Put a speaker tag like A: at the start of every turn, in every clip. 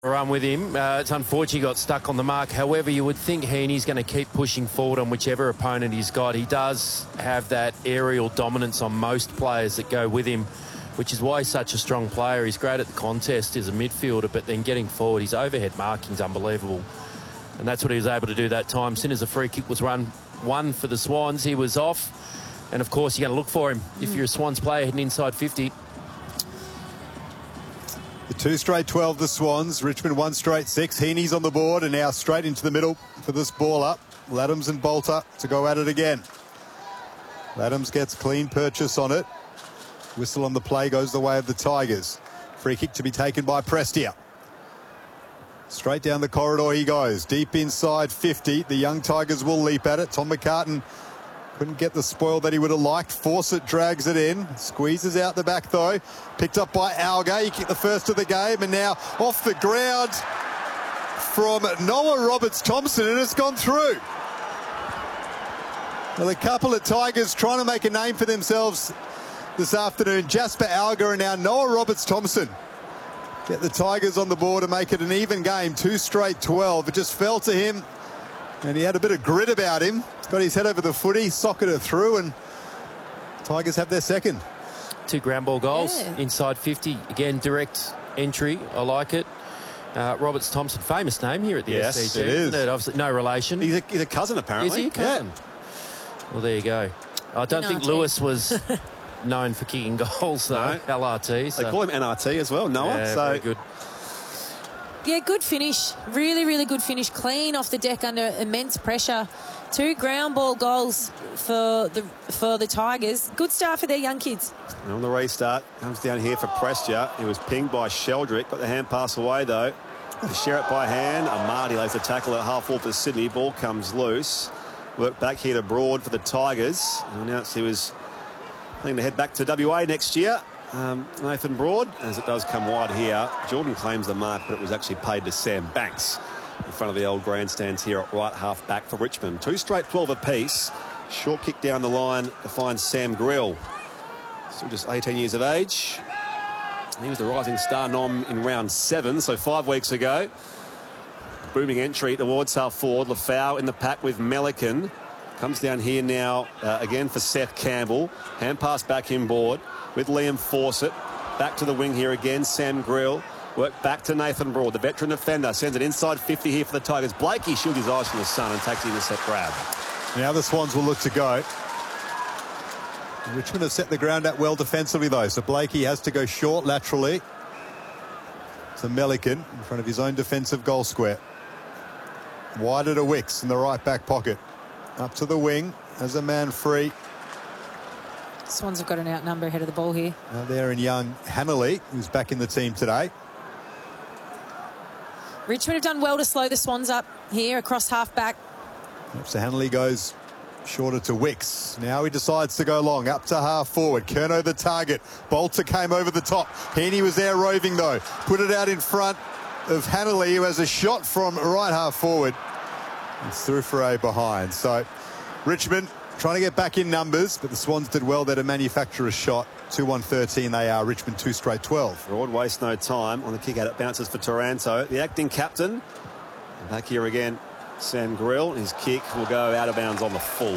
A: run with him. It's unfortunate he got stuck on the mark. However, you would think Heaney's going to keep pushing forward on whichever opponent he's got. He does have that aerial dominance on most players that go with him, which is why he's such a strong player. He's great at the contest as a midfielder, but then getting forward, his overhead marking's unbelievable. And that's what he was able to do that time. As soon as the free kick was won for the Swans, he was off. And, of course, you're going to look for him if you're a Swans player heading inside 50.
B: The 2 straight 12, the Swans. Richmond 1 straight 6. Heaney's on the board and now straight into the middle for this ball up. Laddams and Bolter to go at it again. Laddams gets clean purchase on it. Whistle on the play goes the way of the Tigers. Free kick to be taken by Prestia. Straight down the corridor he goes. Deep inside 50. The young Tigers will leap at it. Tom McCartan couldn't get the spoil that he would have liked. Fawcett drags it in. Squeezes out the back, though. Picked up by Alga. He kicked the first of the game. And now off the ground from Noah Roberts-Thompson. And it's gone through. Well, a couple of Tigers trying to make a name for themselves this afternoon. Jasper Alga and now Noah Roberts-Thompson get the Tigers on the board and make it an even game. 2 straight 12. It just fell to him. And he had a bit of grit about him. Got his head over the footy, socketed through, and Tigers have their second.
A: 2 ground ball goals inside 50. Again, direct entry. I like it. Roberts-Thompson, famous name here at the SCG.
B: Yes, it is.
A: Isn't it? Obviously, no relation.
C: He's a cousin, apparently.
A: Is he a cousin? Yeah. Well, there you go. I don't think Lewis was known for kicking goals, though. No. LRT. So.
C: They call him NRT as well, Noah.
A: Yeah,
C: so
A: very good.
D: Yeah, good finish. Really, really good finish. Clean off the deck under immense pressure. 2 ground ball goals for the Tigers. Good start for their young kids.
C: And on the restart, comes down here for Prestia. He was pinged by Sheldrick. Got the hand pass away, though. To share it by hand. Amadi lays the tackle at half wall for Sydney. Ball comes loose. Work back here to Broad for the Tigers. He announced he was planning to head back to WA next year. Nathan Broad, as it does come wide here. Jordan claims the mark, but it was actually paid to Sam Banks in front of the old grandstands here at right half back for Richmond. 2 straight 12 apiece. Short kick down the line to find Sam Grill. Still just 18 years of age. He was the rising star nom in round 7, so 5 weeks ago. Booming entry towards half forward. Lafau in the pack with Melican. Comes down here now again for Seth Campbell. Hand pass back inboard with Liam Fawcett. Back to the wing here again, Sam Grill. Work back to Nathan Broad, the veteran defender. Sends it inside 50 here for the Tigers. Blakey shields his eyes from the sun and takes the intercept grab.
B: Now the Swans will look to go. Richmond have set the ground out well defensively, though. So Blakey has to go short laterally to Melican in front of his own defensive goal square. Wider to Wicks in the right back pocket. Up to the wing as a man free.
D: Swans have got an outnumber ahead of the ball here.
B: Now there in young Hanley, who's back in the team today.
D: Richmond have done well to slow the Swans up here across half back.
B: So Hanley goes shorter to Wicks. Now he decides to go long, up to half forward. Curnow the target. Bolter came over the top. Heaney was there roving, though. Put it out in front of Hanley, who has a shot from right half forward. It's through for a behind. So Richmond trying to get back in numbers, but the Swans did well there to manufacture a shot. 2-1-13 they are. Richmond 2 straight 12.
C: Broad waste no time on the kick out. It bounces for Taranto. The acting captain. Back here again, Sam Grill. His kick will go out of bounds on the full.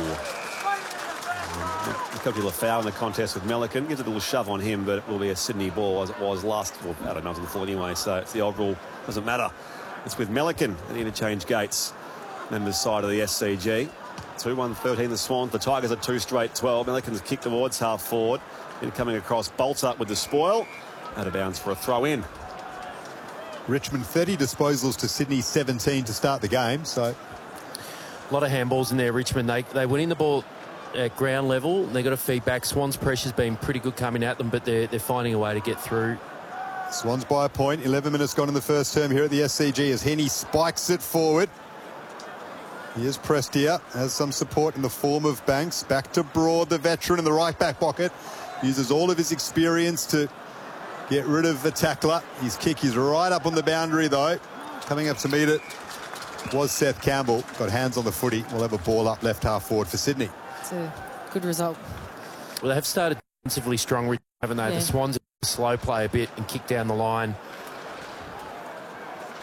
C: Popular foul in the contest with Melican. Gives a little shove on him, but it will be a Sydney ball as it was last. Well, I don't know, it was on the full anyway, so it's the old rule. Doesn't matter. It's with Melican at the interchange gates. Members side of the SCG. 2-1-13 the Swans. The Tigers are 2 straight 12. Melican's kick towards half forward. Then coming across, bolts up with the spoil. Out of bounds for a throw in.
B: Richmond 30 disposals to Sydney 17 to start the game. So
A: a lot of handballs in there, Richmond. They winning the ball at ground level. They got a feedback. Swans' pressure's been pretty good coming at them, but they're finding a way to get through.
B: Swans by a point. 11 minutes gone in the first term here at the SCG as Heaney spikes it forward. Here's Prestia, has some support in the form of Banks. Back to Broad, the veteran in the right back pocket. Uses all of his experience to get rid of the tackler. His kick is right up on the boundary, though. Coming up to meet it was Seth Campbell. Got hands on the footy. We'll have a ball up left half forward for Sydney.
D: It's a good result.
A: Well, they have started defensively strong, haven't they? Yeah. The Swans slow play a bit and kick down the line.